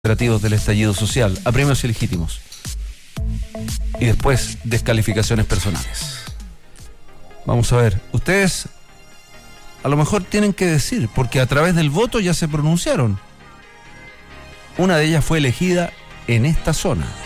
operativos del estallido social, apremios ilegítimos y después descalificaciones personales. Vamos a ver, ustedes a lo mejor tienen que decir, porque a través del voto ya se pronunciaron. Una de ellas fue elegida en esta zona.